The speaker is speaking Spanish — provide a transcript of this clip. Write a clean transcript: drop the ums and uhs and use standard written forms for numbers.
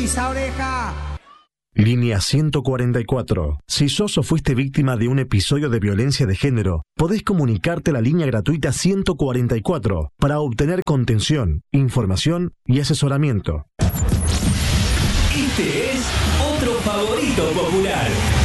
esa oreja. Línea 144. Si sos o fuiste víctima de un episodio de violencia de género, podés comunicarte a la línea gratuita 144 para obtener contención, información y asesoramiento. Este es otro favorito popular.